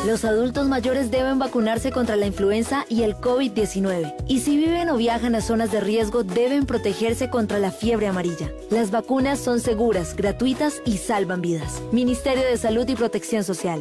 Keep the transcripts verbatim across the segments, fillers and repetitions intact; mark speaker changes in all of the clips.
Speaker 1: Los adultos mayores deben vacunarse contra la influenza y el COVID diecinueve. Y si viven o viajan a zonas de riesgo, deben protegerse contra la fiebre amarilla. Las vacunas son seguras, gratuitas y salvan vidas. Ministerio de Salud y Protección Social.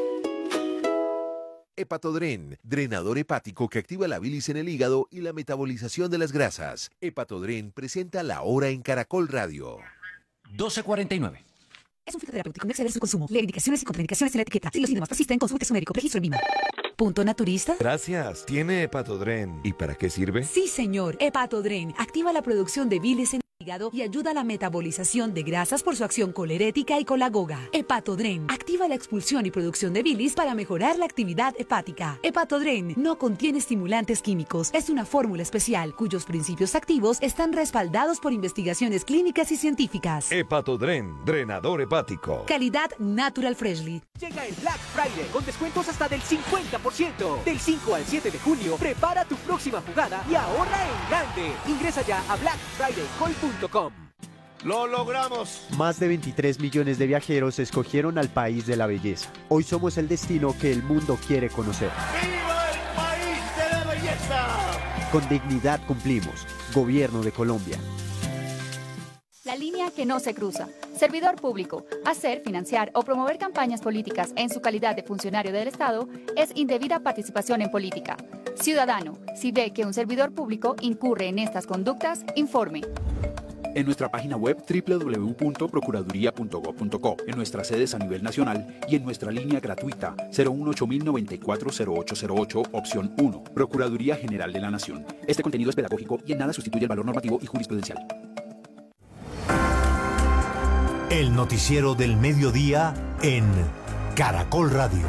Speaker 2: Hepatodren, drenador hepático que activa la bilis en el hígado y la metabolización de las grasas. Hepatodren presenta La Hora en Caracol Radio.
Speaker 3: doce cuarenta y nueve.
Speaker 4: Es un fitoterapéutico, no exceder su consumo. Lee indicaciones y contraindicaciones en la etiqueta. Si los síntomas persisten, consulte su médico. Registro en Vima. ¿Punto naturista?
Speaker 5: Gracias. Tiene Hepatodren. ¿Y para qué sirve?
Speaker 4: Sí, señor. Hepatodren activa la producción de bilis en el hígado y ayuda a la metabolización de grasas por su acción colerética y colagoga. Hepatodren activa la expulsión y producción de bilis para mejorar la actividad hepática. Hepatodren no contiene estimulantes químicos. Es una fórmula especial cuyos principios activos están respaldados por investigaciones clínicas y científicas.
Speaker 5: Hepatodren, drenador hepático.
Speaker 4: Calidad Natural Freshly.
Speaker 6: Llega el Black Friday con descuentos hasta del cincuenta por ciento. Del cinco al siete de junio, prepara tu próxima jugada y ahorra en grande. Ingresa ya a black friday call punto com.
Speaker 7: ¡Lo logramos!
Speaker 8: Más de veintitrés millones de viajeros escogieron al país de la belleza. Hoy somos el destino que el mundo quiere conocer.
Speaker 7: ¡Viva el país de la belleza!
Speaker 8: Con dignidad cumplimos. Gobierno de Colombia.
Speaker 9: La línea que no se cruza. Servidor público. Hacer, financiar o promover campañas políticas en su calidad de funcionario del Estado es indebida participación en política. Ciudadano, si ve que un servidor público incurre en estas conductas, informe.
Speaker 10: En nuestra página web doble u doble u doble u punto procuraduría punto gob punto co, en nuestras sedes a nivel nacional y en nuestra línea gratuita cero uno ocho mil noventa y cuatro cero ocho cero ocho, opción uno, Procuraduría General de la Nación. Este contenido es pedagógico y en nada sustituye el valor normativo y jurisprudencial.
Speaker 11: El noticiero del mediodía en Caracol Radio.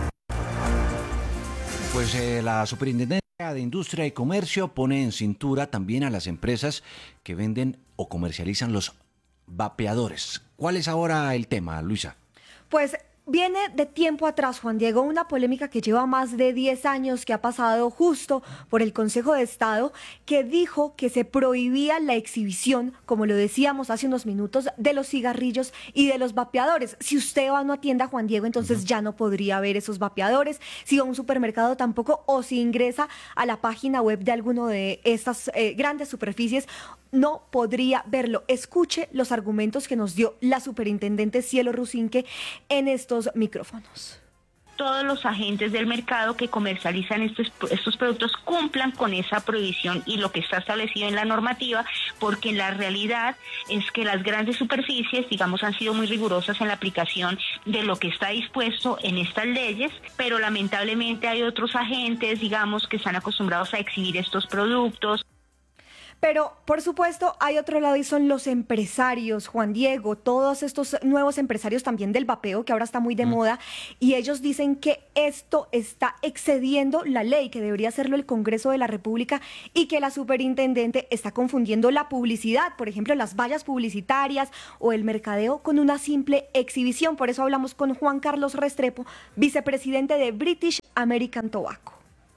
Speaker 3: Pues eh, la Superintendencia de Industria y Comercio pone en cintura también a las empresas que venden o comercializan los vapeadores. ¿Cuál es ahora el tema, Luisa?
Speaker 12: Pues viene de tiempo atrás, Juan Diego, una polémica que lleva más de diez años, que ha pasado justo por el Consejo de Estado, que dijo que se prohibía la exhibición, como lo decíamos hace unos minutos, de los cigarrillos y de los vapeadores. Si usted va a una tienda, Juan Diego, entonces uh-huh. ya no podría ver esos vapeadores. Si va a un supermercado tampoco, o si ingresa a la página web de alguno de estas eh, grandes superficies, no podría verlo. Escuche los argumentos que nos dio la superintendente Cielo Rusinque en estos micrófonos.
Speaker 13: Todos los agentes del mercado que comercializan estos, estos productos cumplan con esa prohibición y lo que está establecido en la normativa, porque la realidad es que las grandes superficies, digamos, han sido muy rigurosas en la aplicación de lo que está dispuesto en estas leyes, pero lamentablemente hay otros agentes, digamos, que están acostumbrados a exhibir estos productos.
Speaker 12: Pero, por supuesto, hay otro lado y son los empresarios, Juan Diego, todos estos nuevos empresarios también del vapeo, que ahora está muy de mm. moda, y ellos dicen que esto está excediendo la ley, que debería hacerlo el Congreso de la República, y que la superintendente está confundiendo la publicidad, por ejemplo, las vallas publicitarias o el mercadeo con una simple exhibición. Por eso hablamos con Juan Carlos Restrepo, vicepresidente de British American Tobacco.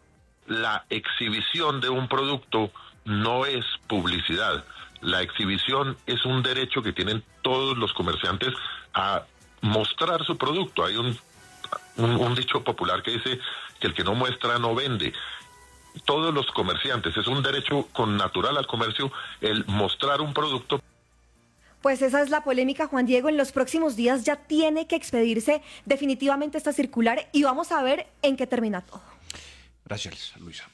Speaker 14: La exhibición de un producto no es publicidad. La exhibición es un derecho que tienen todos los comerciantes a mostrar su producto. Hay un, un, un dicho popular que dice que el que no muestra no vende. Todos los comerciantes, es un derecho con natural al comercio el mostrar un producto.
Speaker 12: Pues esa es la polémica, Juan Diego. En los próximos días ya tiene que expedirse definitivamente esta circular y vamos a ver en qué termina todo.
Speaker 3: Gracias, Luisa.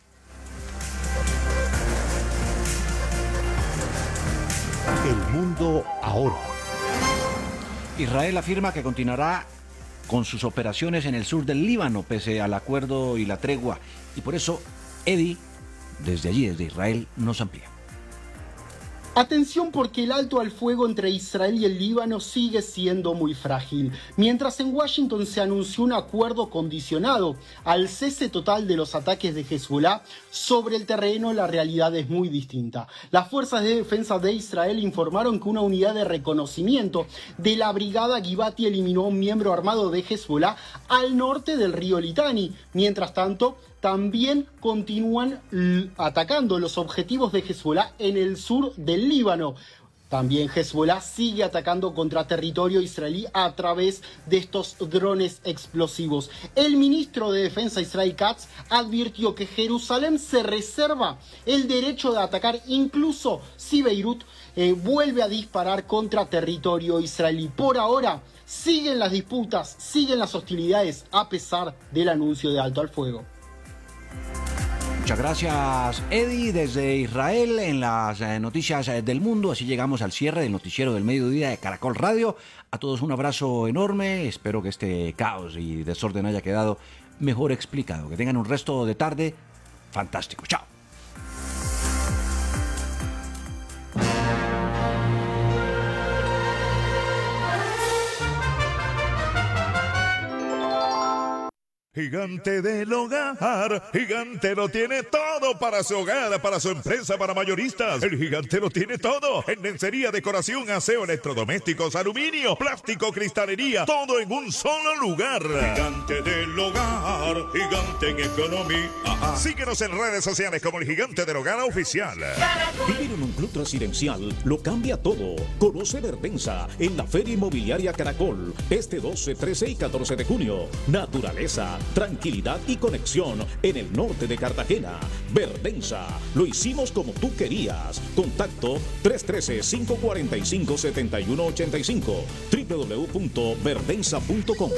Speaker 11: El mundo ahora.
Speaker 3: Israel afirma que continuará con sus operaciones en el sur del Líbano pese al acuerdo y la tregua. Y por eso, Eddie, desde allí, desde Israel, nos amplía.
Speaker 15: Atención, porque el alto al fuego entre Israel y el Líbano sigue siendo muy frágil. Mientras en Washington se anunció un acuerdo condicionado al cese total de los ataques de Hezbollah, sobre el terreno la realidad es muy distinta. Las fuerzas de defensa de Israel informaron que una unidad de reconocimiento de la brigada Givati eliminó a un miembro armado de Hezbollah al norte del río Litani. Mientras tanto, también continúan atacando los objetivos de Hezbollah en el sur del Líbano. También Hezbollah sigue atacando contra territorio israelí a través de estos drones explosivos. El ministro de Defensa Israel Katz advirtió que Jerusalén se reserva el derecho de atacar incluso si Beirut eh, vuelve a disparar contra territorio israelí. Por ahora siguen las disputas, siguen las hostilidades a pesar del anuncio de alto al fuego.
Speaker 3: Muchas gracias, Eddie, desde Israel en las eh, noticias eh, del mundo. Así llegamos al cierre del noticiero del mediodía de Caracol Radio. A todos un abrazo enorme. Espero que este caos y desorden haya quedado mejor explicado. Que tengan un resto de tarde fantástico. Chao.
Speaker 5: Gigante del hogar, Gigante lo tiene todo para su hogar, para su empresa, para mayoristas. El Gigante lo tiene todo en lencería, decoración, aseo, electrodomésticos, aluminio, plástico, cristalería, todo en un solo lugar. Gigante del hogar, Gigante en economía. Ajá. Síguenos en redes sociales como el Gigante del Hogar Oficial.
Speaker 16: Vivir en un club residencial lo cambia todo. Conoce Verdensa en la Feria Inmobiliaria Caracol este doce, trece y catorce de junio. Naturaleza, tranquilidad y conexión en el norte de Cartagena. Verdensa, lo hicimos como tú querías. Contacto tres uno tres, cinco cuatro cinco, siete uno ocho cinco, w w w punto verdensa punto com.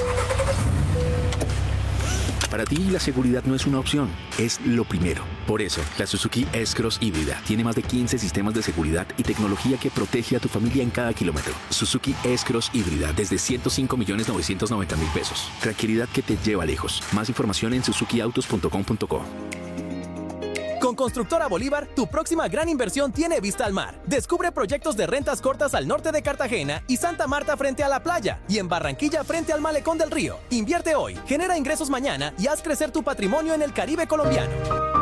Speaker 17: Para ti la seguridad no es una opción, es lo primero. Por eso, la Suzuki S-Cross híbrida tiene más de quince sistemas de seguridad y tecnología que protege a tu familia en cada kilómetro. Suzuki S-Cross híbrida desde ciento cinco millones novecientos noventa mil pesos. Tranquilidad que te lleva lejos. Más información en suzuki autos punto com punto co.
Speaker 18: Con Constructora Bolívar, tu próxima gran inversión tiene vista al mar. Descubre proyectos de rentas cortas al norte de Cartagena y Santa Marta frente a la playa y en Barranquilla frente al malecón del río. Invierte hoy, genera ingresos mañana y haz crecer tu patrimonio en el Caribe colombiano.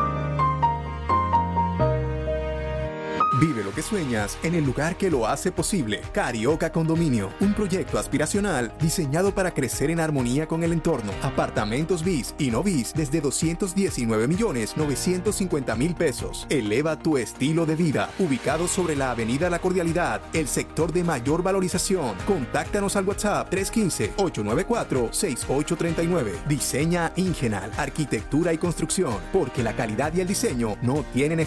Speaker 19: Vive lo que sueñas en el lugar que lo hace posible. Carioca Condominio, un proyecto aspiracional diseñado para crecer en armonía con el entorno. Apartamentos bis y no bis desde doscientos diecinueve millones novecientos cincuenta mil pesos. Eleva tu estilo de vida. Ubicado sobre la avenida La Cordialidad, el sector de mayor valorización. Contáctanos al WhatsApp tres uno cinco, ocho nueve cuatro, seis ocho tres nueve. Diseña Ingenal, arquitectura y construcción, porque la calidad y el diseño no tienen